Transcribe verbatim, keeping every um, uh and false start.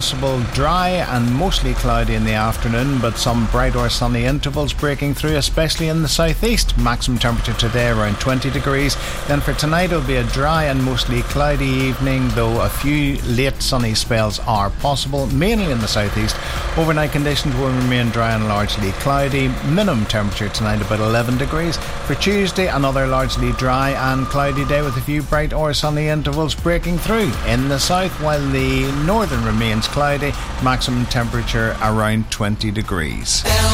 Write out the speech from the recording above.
possible dry and mostly cloudy in the afternoon, but some bright or sunny intervals breaking through, especially in the southeast. Maximum temperature today around twenty degrees. Then for tonight it'll be a dry and mostly cloudy evening, though a few late sunny spells are possible, mainly in the southeast. Overnight conditions will remain dry and largely cloudy. Minimum temperature tonight about eleven degrees. For Tuesday, another largely dry and cloudy day with a few bright or sunny intervals breaking through in the south, while the northern remains cloudy. Maximum temperature around twenty degrees.